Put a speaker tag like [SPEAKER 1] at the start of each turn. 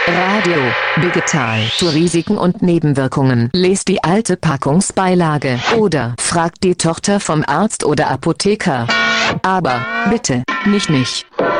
[SPEAKER 1] Radio Digital zu Risiken und Nebenwirkungen. Lest die alte Packungsbeilage oder fragt die Tochter vom Arzt oder Apotheker. Aber bitte nicht mich.